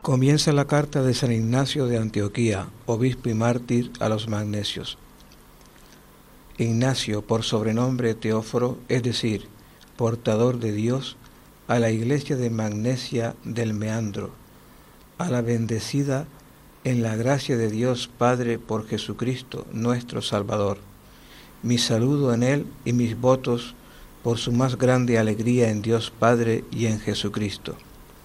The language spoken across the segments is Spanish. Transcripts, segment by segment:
Comienza la carta de San Ignacio de Antioquía, obispo y mártir a los magnesios. Ignacio, por sobrenombre Teóforo, es decir, portador de Dios, a la iglesia de Magnesia del Meandro, a la bendecida en la gracia de Dios Padre por Jesucristo, nuestro Salvador. Mi saludo en Él y mis votos por su más grande alegría en Dios Padre y en Jesucristo.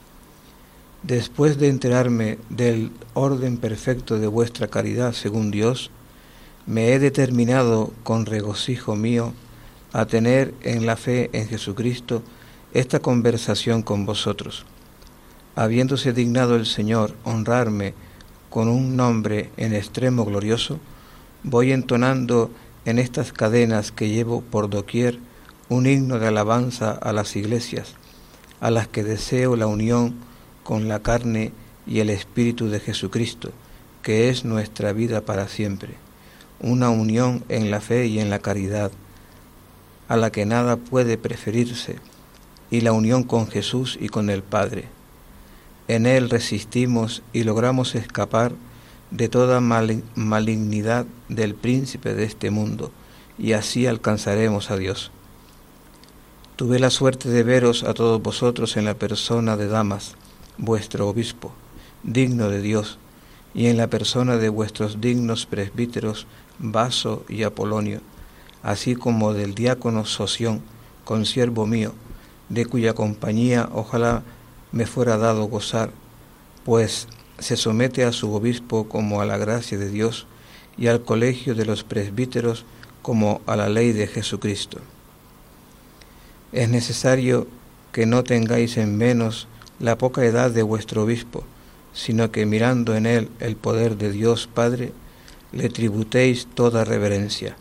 Después de enterarme del orden perfecto de vuestra caridad según Dios, me he determinado con regocijo mío a tener en la fe en Jesucristo esta conversación con vosotros. Habiéndose dignado el Señor honrarme con un nombre en extremo glorioso, voy entonando en estas cadenas que llevo por doquier un himno de alabanza a las iglesias, a las que deseo la unión con la carne y el Espíritu de Jesucristo, que es nuestra vida para siempre, una unión en la fe y en la caridad, a la que nada puede preferirse, y la unión con Jesús y con el Padre. En Él resistimos y logramos escapar de toda malignidad del príncipe de este mundo, y así alcanzaremos a Dios. Tuve la suerte de veros a todos vosotros en la persona de Damas, vuestro obispo, digno de Dios, y en la persona de vuestros dignos presbíteros, Vaso y Apolonio, así como del diácono Soción, consiervo mío, de cuya compañía ojalá me fuera dado gozar, pues se somete a su obispo como a la gracia de Dios, y al colegio de los presbíteros como a la ley de Jesucristo. Es necesario que no tengáis en menos la poca edad de vuestro obispo, sino que mirando en él el poder de Dios Padre, le tributéis toda reverencia.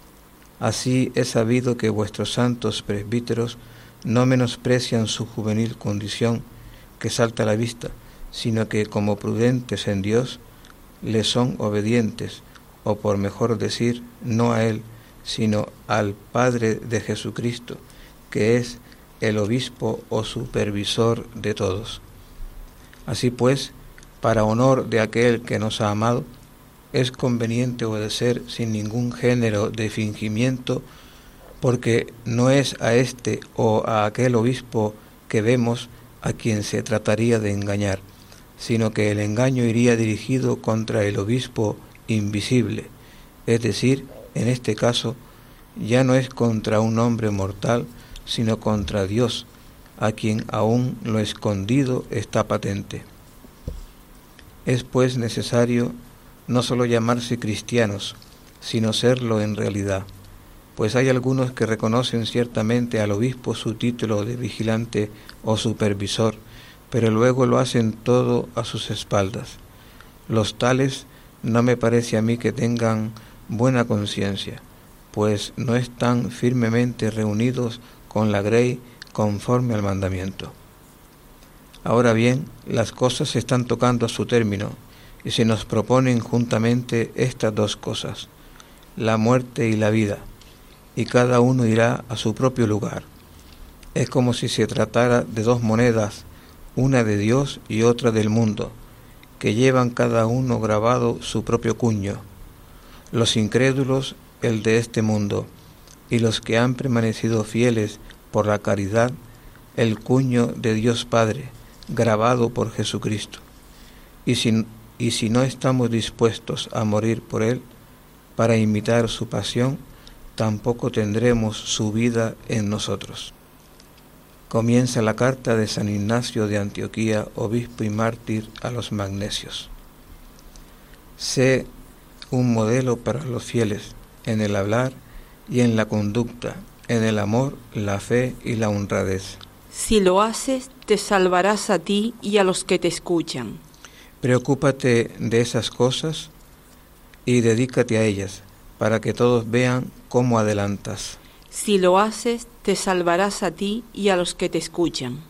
Así he sabido que vuestros santos presbíteros no menosprecian su juvenil condición, que salta a la vista, sino que como prudentes en Dios, le son obedientes, o por mejor decir, no a él, sino al Padre de Jesucristo, que es el obispo o supervisor de todos. Así pues, para honor de aquel que nos ha amado, es conveniente obedecer sin ningún género de fingimiento, porque no es a este o a aquel obispo que vemos a quien se trataría de engañar, sino que el engaño iría dirigido contra el obispo invisible, es decir, en este caso, ya no es contra un hombre mortal, sino contra Dios, a quien aún lo escondido está patente. Es pues necesario no solo llamarse cristianos, sino serlo en realidad, pues hay algunos que reconocen ciertamente al obispo su título de vigilante o supervisor, pero luego lo hacen todo a sus espaldas. Los tales no me parece a mí que tengan buena conciencia, pues no están firmemente reunidos con la grey conforme al mandamiento. Ahora bien, las cosas se están tocando a su término y se nos proponen juntamente estas dos cosas, la muerte y la vida, y cada uno irá a su propio lugar. Es como si se tratara de dos monedas, una de Dios y otra del mundo, que llevan cada uno grabado su propio cuño. Los incrédulos, el de este mundo, y los que han permanecido fieles por la caridad, el cuño de Dios Padre, grabado por Jesucristo. Y si no estamos dispuestos a morir por Él, para imitar su pasión, tampoco tendremos su vida en nosotros. Comienza la carta de San Ignacio de Antioquía, obispo y mártir a los magnesios. Sé un modelo para los fieles en el hablar y en la conducta, en el amor, la fe y la honradez. Si lo haces, te salvarás a ti y a los que te escuchan. Preocúpate de esas cosas y dedícate a ellas, para que todos vean cómo adelantas. Si lo haces, te salvarás a ti y a los que te escuchan.